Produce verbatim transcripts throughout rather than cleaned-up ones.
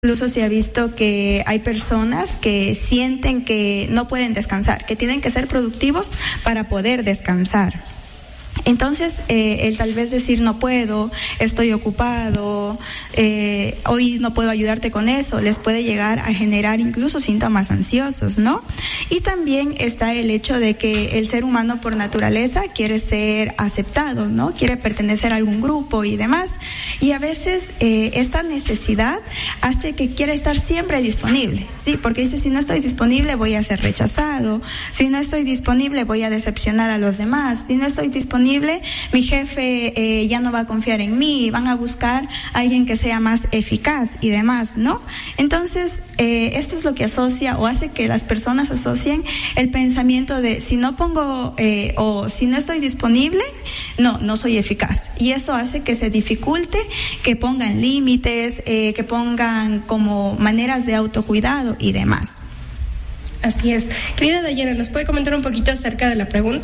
Incluso se ha visto que hay personas que sienten que no pueden descansar, que tienen que ser productivos para poder descansar. Entonces, eh, el tal vez decir no puedo, estoy ocupado, eh, hoy no puedo ayudarte con eso, les puede llegar a generar incluso síntomas ansiosos, ¿no? Y también está el hecho de que el ser humano por naturaleza quiere ser aceptado, ¿no? Quiere pertenecer a algún grupo y demás. Y a veces eh, esta necesidad hace que quiera estar siempre disponible, ¿sí? Porque dice, si no estoy disponible voy a ser rechazado, si no estoy disponible voy a decepcionar a los demás, si no estoy disponible mi jefe eh, ya no va a confiar en mí, van a buscar a alguien que sea más eficaz y demás, ¿no? Entonces, eh, esto es lo que asocia o hace que las personas asocien el pensamiento de si no pongo eh, o si no estoy disponible, no, no soy eficaz. Y eso hace que se dificulte, que pongan límites, eh, que pongan como maneras de autocuidado y demás. Así es. Querida Dayana, ¿nos puede comentar un poquito acerca de la pregunta?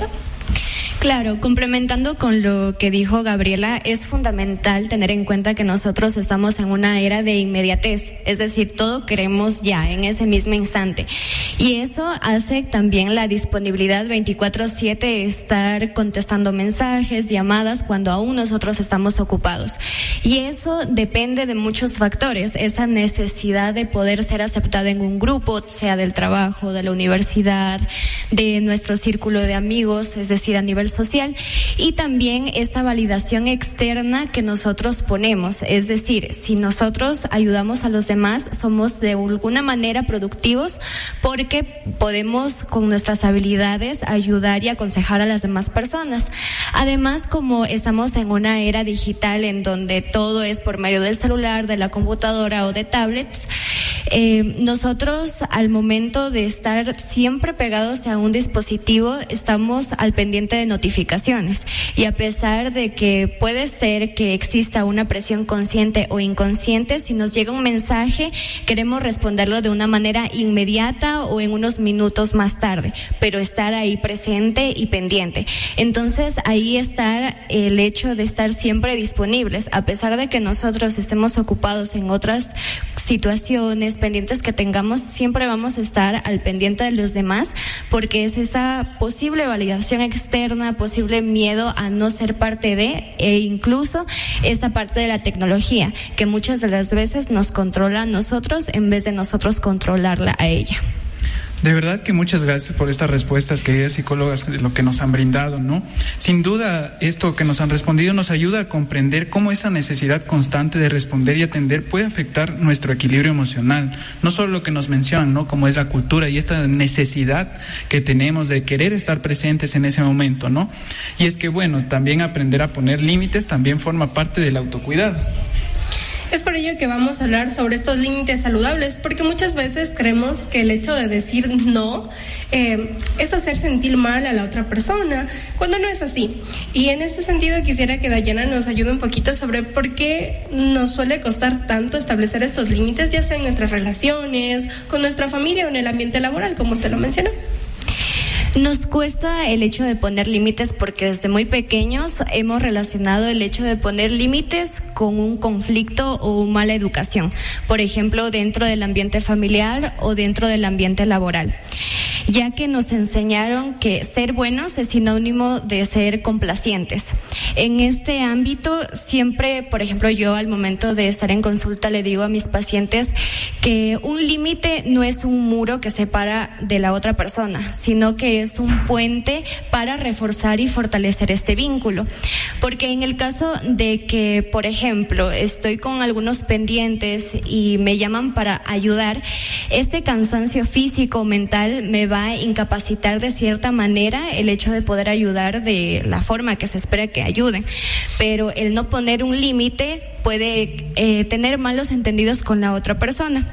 Claro, complementando con lo que dijo Gabriela, es fundamental tener en cuenta que nosotros estamos en una era de inmediatez, es decir, todo queremos ya, en ese mismo instante. Y eso hace también la disponibilidad veinticuatro siete, estar contestando mensajes, llamadas, cuando aún nosotros estamos ocupados. Y eso depende de muchos factores, esa necesidad de poder ser aceptada en un grupo, sea del trabajo, de la universidad, de nuestro círculo de amigos, es decir, a nivel social, y también esta validación externa que nosotros ponemos, es decir, si nosotros ayudamos a los demás, somos de alguna manera productivos porque podemos con nuestras habilidades ayudar y aconsejar a las demás personas. Además, como estamos en una era digital en donde todo es por medio del celular, de la computadora o de tablets, eh, nosotros al momento de estar siempre pegados a un dispositivo estamos al pendiente de notificaciones, y a pesar de que puede ser que exista una presión consciente o inconsciente, si nos llega un mensaje queremos responderlo de una manera inmediata o en unos minutos más tarde, pero estar ahí presente y pendiente. Entonces ahí está el hecho de estar siempre disponibles, a pesar de que nosotros estemos ocupados en otras situaciones pendientes que tengamos, siempre vamos a estar al pendiente de los demás, porque es esa posible validación externa, posible miedo a no ser parte de, e incluso esta parte de la tecnología, que muchas de las veces nos controla a nosotros en vez de nosotros controlarla a ella. De verdad que muchas gracias por estas respuestas, queridas psicólogas, lo que nos han brindado, ¿no? Sin duda, esto que nos han respondido nos ayuda a comprender cómo esa necesidad constante de responder y atender puede afectar nuestro equilibrio emocional. No solo lo que nos mencionan, ¿no? Como es la cultura y esta necesidad que tenemos de querer estar presentes en ese momento, ¿no? Y es que, bueno, también aprender a poner límites también forma parte del autocuidado. Es por ello que vamos a hablar sobre estos límites saludables, porque muchas veces creemos que el hecho de decir no eh, es hacer sentir mal a la otra persona, cuando no es así. Y en este sentido quisiera que Dayana nos ayude un poquito sobre por qué nos suele costar tanto establecer estos límites, ya sea en nuestras relaciones, con nuestra familia o en el ambiente laboral, como usted lo mencionó. Nos cuesta el hecho de poner límites porque desde muy pequeños hemos relacionado el hecho de poner límites con un conflicto o mala educación, por ejemplo, dentro del ambiente familiar o dentro del ambiente laboral, ya que nos enseñaron que ser buenos es sinónimo de ser complacientes. En este ámbito, siempre, por ejemplo, yo al momento de estar en consulta le digo a mis pacientes que un límite no es un muro que separa de la otra persona, sino que es un puente para reforzar y fortalecer este vínculo. Porque en el caso de que, por ejemplo, estoy con algunos pendientes y me llaman para ayudar, este cansancio físico o mental me va a incapacitar de cierta manera el hecho de poder ayudar de la forma que se espera que ayuden. Pero el no poner un límite puede eh, tener malos entendidos con la otra persona.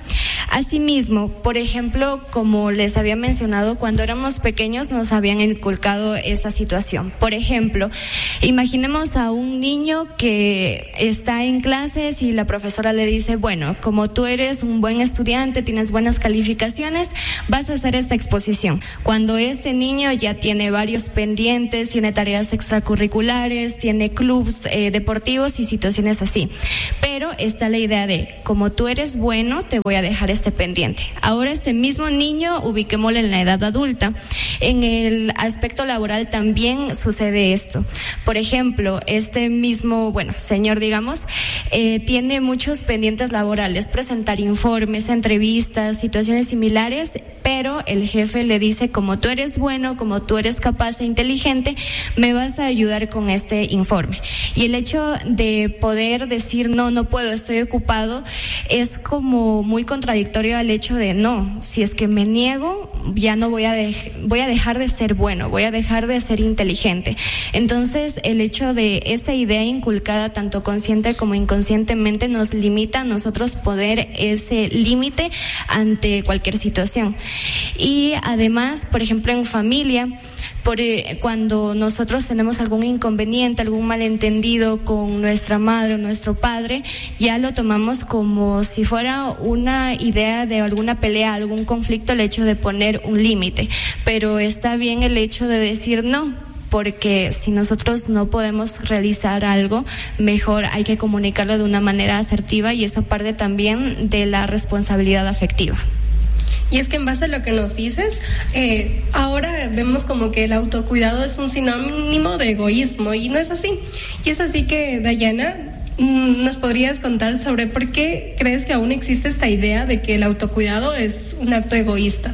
Asimismo, por ejemplo, como les había mencionado, cuando éramos pequeños nos habían inculcado esta situación. Por ejemplo, imaginemos a un niño que está en clases y la profesora le dice, bueno, como tú eres un buen estudiante, tienes buenas calificaciones, vas a hacer esta exposición. Cuando este niño ya tiene varios pendientes, tiene tareas extracurriculares, tiene clubes eh, deportivos y situaciones así. Pero está la idea de, como tú eres bueno, te voy a dejar este pendiente. Ahora este mismo niño, ubiquémoslo en la edad adulta. En el aspecto laboral también sucede esto. Por ejemplo, este mismo, bueno, señor, digamos, eh, tiene muchos pendientes laborales, presentar informes, entrevistas, situaciones similares, pero el jefe le dice, como tú eres bueno, como tú eres capaz e inteligente, me vas a ayudar con este informe. Y el hecho de poder decir, no, no puedo, estoy ocupado, es como muy contradictorio al hecho de, no, si es que me niego, ya no voy a, dej- voy a dejar de ser bueno, voy a dejar de ser inteligente. Entonces, el hecho de esa idea inculcada, tanto consciente como inconscientemente, nos limita a nosotros poder ese límite ante cualquier situación. Y además, por ejemplo, en familia, por, eh, cuando nosotros tenemos algún inconveniente, algún malentendido con nuestra madre o nuestro padre, ya lo tomamos como si fuera una idea de alguna pelea, algún conflicto, el hecho de poner un límite. Pero está bien el hecho de decir no, porque si nosotros no podemos realizar algo, mejor hay que comunicarlo de una manera asertiva, y eso parte también de la responsabilidad afectiva. Y es que en base a lo que nos dices, eh, ahora vemos como que el autocuidado es un sinónimo de egoísmo, y no es así. Y es así que, Dayana, ¿nos podrías contar sobre por qué crees que aún existe esta idea de que el autocuidado es un acto egoísta?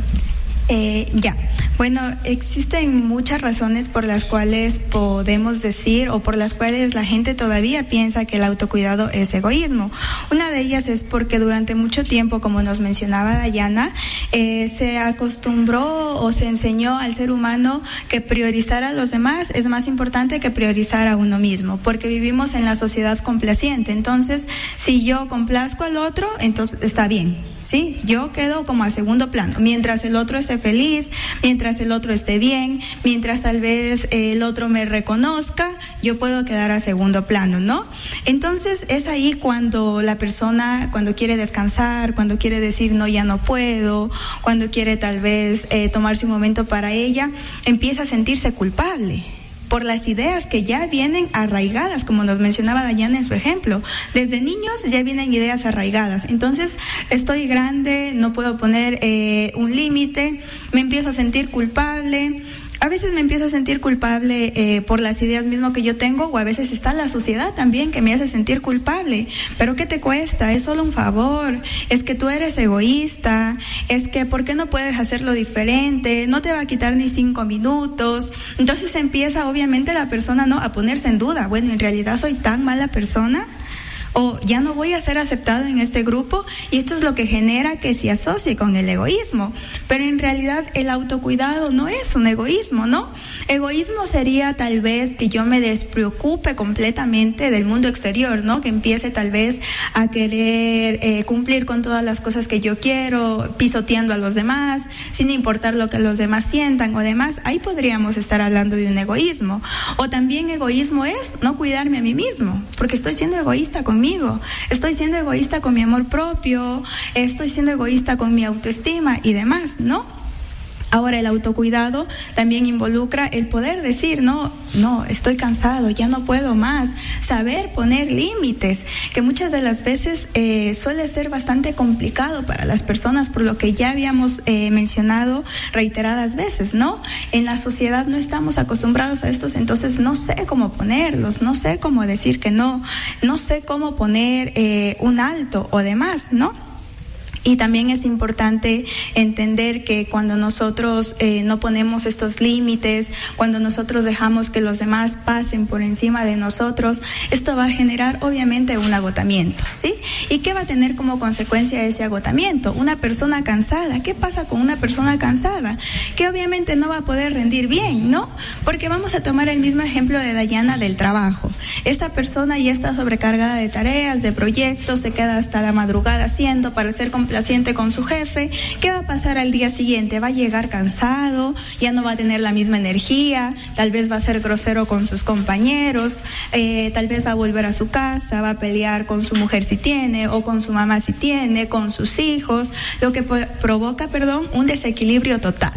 Eh, ya, bueno, existen muchas razones por las cuales podemos decir o por las cuales la gente todavía piensa que el autocuidado es egoísmo. Una de ellas es porque durante mucho tiempo, como nos mencionaba Dayana, eh, se acostumbró o se enseñó al ser humano que priorizar a los demás es más importante que priorizar a uno mismo, porque vivimos en la sociedad complaciente. Entonces, si yo complazco al otro, entonces está bien. Sí, yo quedo como a segundo plano, mientras el otro esté feliz, mientras el otro esté bien, mientras tal vez el otro me reconozca, yo puedo quedar a segundo plano, ¿no? Entonces es ahí cuando la persona, cuando quiere descansar, cuando quiere decir no, ya no puedo, cuando quiere tal vez eh, tomarse un momento para ella, empieza a sentirse culpable por las ideas que ya vienen arraigadas, como nos mencionaba Dayana en su ejemplo. Desde niños ya vienen ideas arraigadas. Entonces, estoy grande, no puedo poner eh, un límite, me empiezo a sentir culpable. A veces me empiezo a sentir culpable eh, por las ideas mismo que yo tengo, o a veces está la sociedad también que me hace sentir culpable. Pero ¿qué te cuesta? Es solo un favor. Es que tú eres egoísta. Es que ¿por qué no puedes hacerlo diferente? No te va a quitar ni cinco minutos. Entonces empieza obviamente la persona no a ponerse en duda. Bueno, ¿en realidad soy tan mala persona? O ya no voy a ser aceptado en este grupo, y esto es lo que genera que se asocie con el egoísmo. Pero en realidad el autocuidado no es un egoísmo, ¿no? Egoísmo sería tal vez que yo me despreocupe completamente del mundo exterior, ¿no? Que empiece tal vez a querer eh, cumplir con todas las cosas que yo quiero, pisoteando a los demás, sin importar lo que los demás sientan o demás. Ahí podríamos estar hablando de un egoísmo. O también egoísmo es no cuidarme a mí mismo, porque estoy siendo egoísta con conmigo, estoy siendo egoísta con mi amor propio, estoy siendo egoísta con mi autoestima y demás, ¿no? Ahora, el autocuidado también involucra el poder decir, no, no, estoy cansado, ya no puedo más. Saber poner límites, que muchas de las veces eh, suele ser bastante complicado para las personas, por lo que ya habíamos eh, mencionado reiteradas veces, ¿no? En la sociedad no estamos acostumbrados a estos, entonces no sé cómo ponerlos, no sé cómo decir que no, no sé cómo poner eh, un alto o demás, ¿no? Y también es importante entender que cuando nosotros eh, no ponemos estos límites, cuando nosotros dejamos que los demás pasen por encima de nosotros, esto va a generar obviamente un agotamiento, ¿sí? ¿Y qué va a tener como consecuencia ese agotamiento? Una persona cansada. ¿Qué pasa con una persona cansada? Que obviamente no va a poder rendir bien, ¿no? Porque vamos a tomar el mismo ejemplo de Dayana del trabajo. Esta persona ya está sobrecargada de tareas, de proyectos, se queda hasta la madrugada haciendo para ser competente complaciente con su jefe, ¿qué va a pasar al día siguiente? Va a llegar cansado, ya no va a tener la misma energía, tal vez va a ser grosero con sus compañeros, eh, tal vez va a volver a su casa, va a pelear con su mujer si tiene, o con su mamá si tiene, con sus hijos, lo que po- provoca, perdón, un desequilibrio total.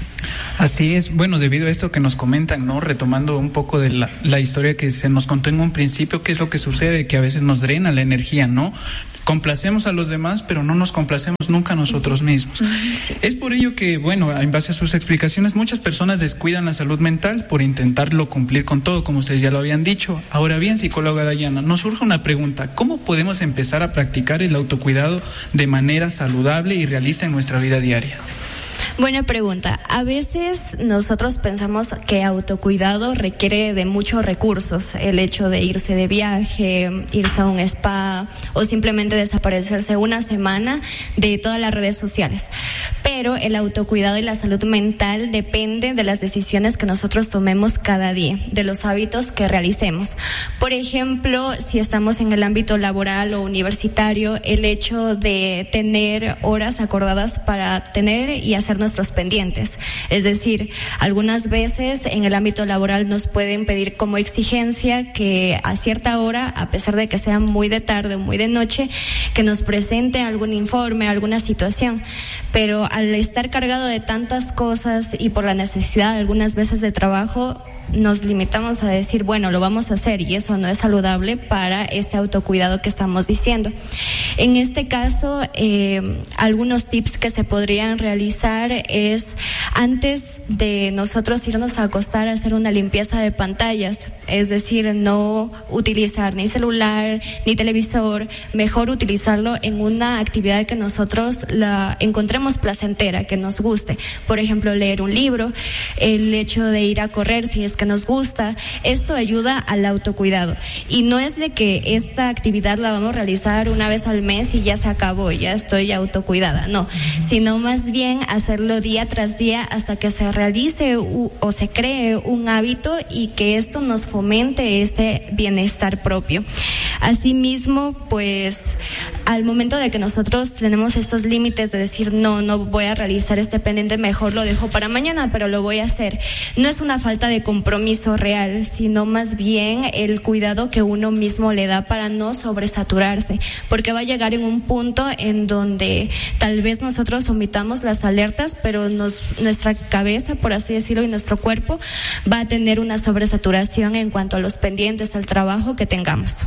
Así es, bueno, debido a esto que nos comentan, ¿no? Retomando un poco de la, la historia que se nos contó en un principio, ¿qué es lo que sucede? Que a veces nos drena la energía, ¿no? Complacemos a los demás, pero no nos complacemos nunca a nosotros mismos. Sí. Es por ello que, bueno, en base a sus explicaciones, muchas personas descuidan la salud mental por intentarlo cumplir con todo, como ustedes ya lo habían dicho. Ahora bien, psicóloga Dayana, nos surge una pregunta: ¿cómo podemos empezar a practicar el autocuidado de manera saludable y realista en nuestra vida diaria? Buena pregunta. A veces nosotros pensamos que autocuidado requiere de muchos recursos. El hecho de irse de viaje, irse a un spa o simplemente desaparecerse una semana de todas las redes sociales. Pero el autocuidado y la salud mental depende de las decisiones que nosotros tomemos cada día, de los hábitos que realicemos. Por ejemplo, si estamos en el ámbito laboral o universitario, el hecho de tener horas acordadas para tener y hacernos nuestros pendientes. Es decir, algunas veces en el ámbito laboral nos pueden pedir como exigencia que a cierta hora, a pesar de que sea muy de tarde o muy de noche, que nos presente algún informe, alguna situación. Pero al estar cargado de tantas cosas y por la necesidad algunas veces de trabajo, nos limitamos a decir, bueno, lo vamos a hacer, y eso no es saludable para este autocuidado que estamos diciendo. En este caso, eh, algunos tips que se podrían realizar es, antes de nosotros irnos a acostar, hacer una limpieza de pantallas, es decir, no utilizar ni celular ni televisor, mejor utilizarlo en una actividad que nosotros la encontremos placentera, que nos guste. Por ejemplo, leer un libro, el hecho de ir a correr si es que nos gusta. Esto ayuda al autocuidado, y no es de que esta actividad la vamos a realizar una vez al mes y ya se acabó, ya estoy autocuidada, no, sino más bien hacerlo día tras día hasta que se realice u, o se cree un hábito y que esto nos fomente este bienestar propio. Asimismo, pues al momento de que nosotros tenemos estos límites de decir no, no voy a realizar este pendiente, mejor lo dejo para mañana, pero lo voy a hacer, no es una falta de compromiso real, sino más bien el cuidado que uno mismo le da para no sobresaturarse, porque va a llegar en un punto en donde tal vez nosotros omitamos las alertas, pero nos, nuestra cabeza, por así decirlo, y nuestro cuerpo va a tener una sobresaturación en cuanto a los pendientes, al trabajo que tengamos.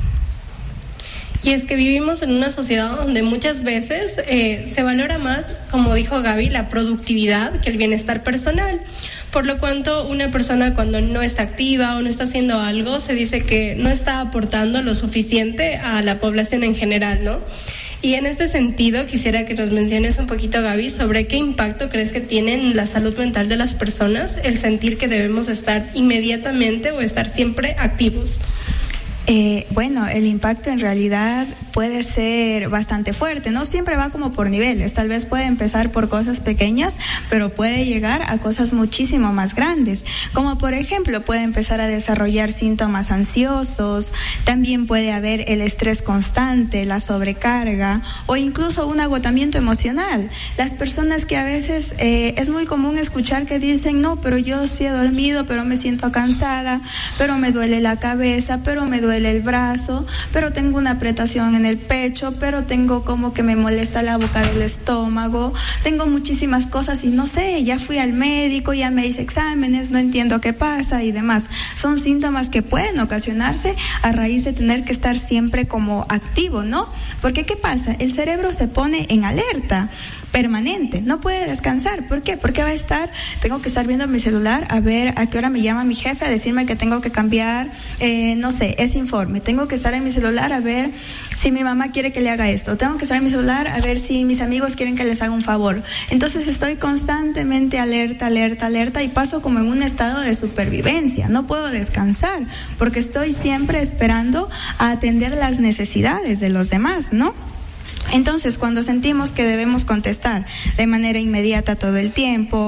Y es que vivimos en una sociedad donde muchas veces eh, se valora más, como dijo Gaby, la productividad que el bienestar personal. Por lo cuanto, una persona cuando no está activa o no está haciendo algo, se dice que no está aportando lo suficiente a la población en general, ¿no? Y en este sentido, quisiera que nos menciones un poquito, Gaby, sobre qué impacto crees que tiene en la salud mental de las personas el sentir que debemos estar inmediatamente o estar siempre activos. Eh, bueno, el impacto en realidad puede ser bastante fuerte, no siempre va como por niveles, tal vez puede empezar por cosas pequeñas, pero puede llegar a cosas muchísimo más grandes, como por ejemplo puede empezar a desarrollar síntomas ansiosos, también puede haber el estrés constante, la sobrecarga o incluso un agotamiento emocional. Las personas que a veces eh, es muy común escuchar que dicen, no, pero yo sí he dormido, pero me siento cansada, pero me duele la cabeza, pero me duele el brazo, pero tengo una apretación en el pecho, pero tengo como que me molesta la boca del estómago, tengo muchísimas cosas y no sé, ya fui al médico, ya me hice exámenes, no entiendo qué pasa y demás. Son síntomas que pueden ocasionarse a raíz de tener que estar siempre como activo, ¿no? Porque ¿qué pasa? El cerebro se pone en alerta permanente, no puede descansar. ¿Por qué? Porque va a estar, tengo que estar viendo mi celular a ver a qué hora me llama mi jefe a decirme que tengo que cambiar, eh, no sé, ese informe. Tengo que estar en mi celular a ver si mi mamá quiere que le haga esto. Tengo que estar en mi celular a ver si mis amigos quieren que les haga un favor. Entonces estoy constantemente alerta, alerta, alerta y paso como en un estado de supervivencia. No puedo descansar porque estoy siempre esperando a atender las necesidades de los demás, ¿no? Entonces, cuando sentimos que debemos contestar de manera inmediata todo el tiempo,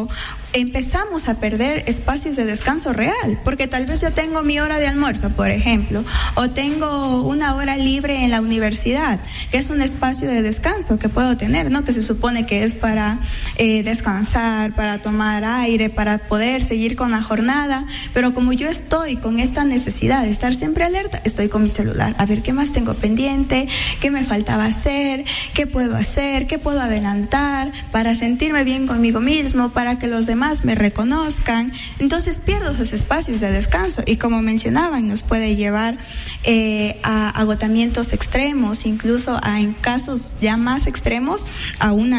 empezamos a perder espacios de descanso real, porque tal vez yo tengo mi hora de almuerzo, por ejemplo, o tengo una hora libre en la universidad, que es un espacio de descanso que puedo tener, ¿no? Que se supone que es para eh, descansar, para tomar aire, para poder seguir con la jornada, pero como yo estoy con esta necesidad de estar siempre alerta, estoy con mi celular, a ver qué más tengo pendiente, qué me faltaba hacer, qué puedo hacer, qué puedo adelantar para sentirme bien conmigo mismo, para que los demás me reconozcan. Entonces pierdo esos espacios de descanso y, como mencionaban, nos puede llevar eh, a agotamientos extremos, incluso a, en casos ya más extremos, a una